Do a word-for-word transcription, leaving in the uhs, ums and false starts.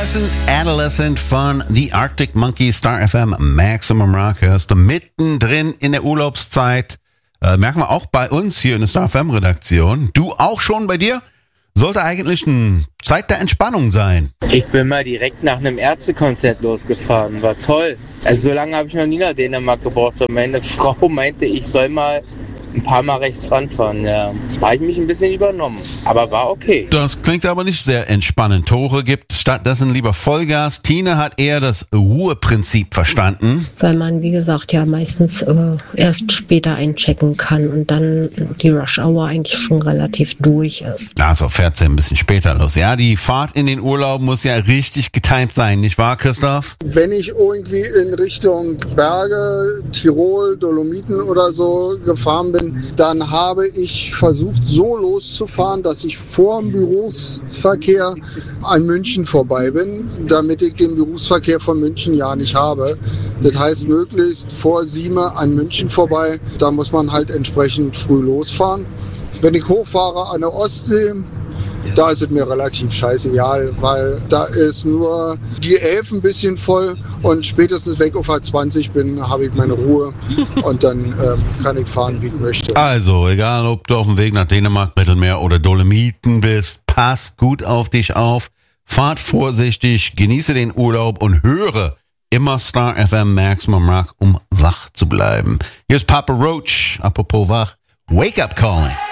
Fluorescent Adolescent von The Arctic Monkeys, Star F M, Maximum Rock, hörst du mittendrin in der Urlaubszeit. Äh, merken wir auch bei uns hier in der Star F M Redaktion. Du auch schon bei dir? Sollte eigentlich eine Zeit der Entspannung sein. Ich bin mal direkt nach einem Ärztekonzert losgefahren. War toll. Also so lange habe ich noch nie nach Dänemark gebraucht. Und meine Frau meinte, ich soll mal ein paar Mal rechts ranfahren. Ja. Da habe ich mich ein bisschen übernommen. Aber war okay. Das klingt aber nicht sehr entspannend. Tore gibt stattdessen lieber Vollgas. Tine hat eher das Ruheprinzip verstanden. Weil man, wie gesagt, ja meistens äh, erst später einchecken kann und dann die Rush Hour eigentlich schon relativ durch ist. Also fährt sie ein bisschen später los. Ja, die Fahrt in den Urlaub muss ja richtig getimt sein, nicht wahr, Christoph? Wenn ich irgendwie in Richtung Berge, Tirol, Dolomiten oder so gefahren bin, dann habe ich versucht, so loszufahren, dass ich vor dem Berufsverkehr an München vorbei bin, damit ich den Berufsverkehr von München ja nicht habe. Das heißt, möglichst vor sieben an München vorbei. Da muss man halt entsprechend früh losfahren. Wenn ich hochfahre an der Ostsee, da ist es mir relativ scheißegal, weil da ist nur die elf ein bisschen voll und spätestens wenn ich auf A zwanzig bin, habe ich meine Ruhe und dann ähm, kann ich fahren, wie ich möchte. Also, egal ob du auf dem Weg nach Dänemark, Mittelmeer oder Dolomiten bist, passt gut auf dich auf, fahrt vorsichtig, genieße den Urlaub und höre immer Star F M Maximum Rock, um wach zu bleiben. Hier ist Papa Roach, apropos wach, Wake Up Calling.